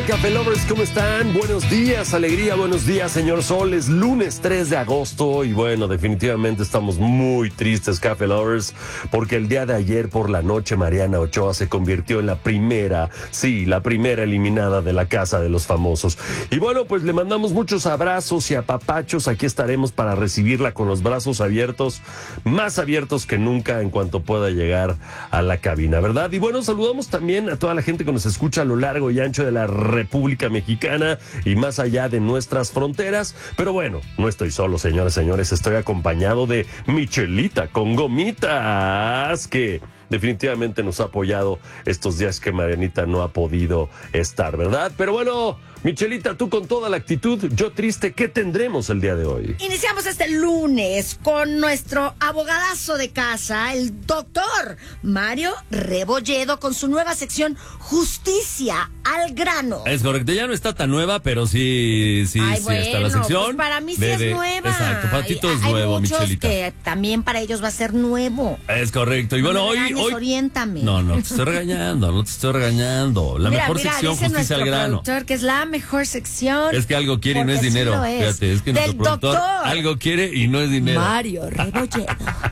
Café Lovers? ¿Cómo están? Buenos días, alegría, buenos días, señor Sol. Es lunes 3 de agosto y bueno, definitivamente estamos muy tristes, Café Lovers, porque el día de ayer por la noche Mariana Ochoa se convirtió en la primera eliminada de la Casa de los Famosos. Y bueno, pues le mandamos muchos abrazos y apapachos. Aquí estaremos para recibirla con los brazos abiertos, más abiertos que nunca en cuanto pueda llegar a la cabina, ¿verdad? Y bueno, saludamos también a toda la gente que nos escucha a lo largo y ancho de la República Mexicana y más allá de nuestras fronteras. Pero bueno, no estoy solo, señores, estoy acompañado de Michelita con gomitas, que definitivamente nos ha apoyado estos días que Marianita no ha podido estar, ¿verdad? Pero bueno, Michelita, tú con toda la actitud, yo triste, ¿qué tendremos el día de hoy? Iniciamos este lunes con nuestro abogadazo de casa, el doctor Mario Rebolledo, con su nueva sección Justicia al Grano. Es correcto, ya no está tan nueva, pero sí bueno, está la sección. Pues para mí sí es nueva. Exacto, para ti todo es nuevo, hay muchos Michelita. que también para ellos va a ser nuevo. Es correcto, y bueno, hoy... Oriéntame. No te estoy regañando, La mejor sección, dice Justicia al Grano. Productor, que es la mejor sección. Es que algo quiere y no es dinero. Sí Fíjate, es que nuestro productor algo quiere y no es dinero. Mario Rebolledo.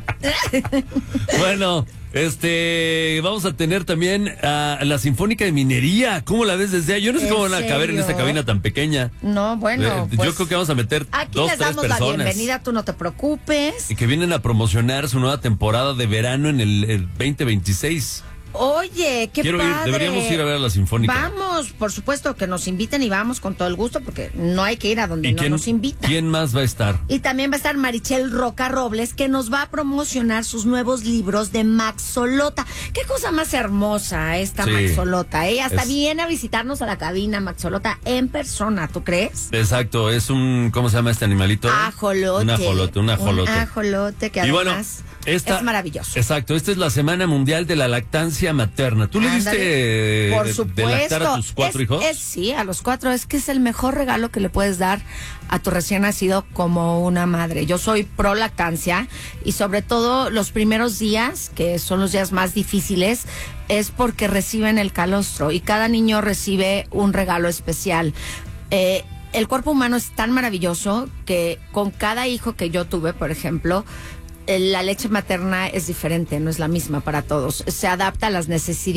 Bueno, vamos a tener también a la Sinfónica de Minería. ¿Cómo la ves desde ahí? Yo no sé cómo van a caber en esta cabina tan pequeña. No, bueno, yo creo que vamos a meter aquí 2, les 3 damos personas. la bienvenida, tú no te preocupes. Y que vienen a promocionar su nueva temporada de verano en el 2026. Oye, qué padre. Deberíamos ir a ver a la Sinfónica. Vamos, por supuesto que nos inviten y vamos con todo el gusto, porque no hay que ir a donde no nos invitan. ¿Quién más va a estar? Y también va a estar Marichel Roca Robles, que nos va a promocionar sus nuevos libros de Maxolota. Qué cosa más hermosa esta Maxolota. Hasta viene a visitarnos a la cabina Maxolota en persona, ¿tú crees? Exacto, es ¿cómo se llama este animalito? Ajolote. Un ajolote. Un ajolote que además es maravilloso. Exacto, esta es la Semana Mundial de la Lactancia Materna. ¿Tú le diste por supuesto, de lactar a tus 4 hijos? Sí, a los 4. Es que es el mejor regalo que le puedes dar a tu recién nacido como una madre. Yo soy pro lactancia y sobre todo los primeros días, que son los días más difíciles, es porque reciben el calostro y cada niño recibe un regalo especial. El cuerpo humano es tan maravilloso que con cada hijo que yo tuve, por ejemplo, la leche materna es diferente, no es la misma para todos. Se adapta a las necesidades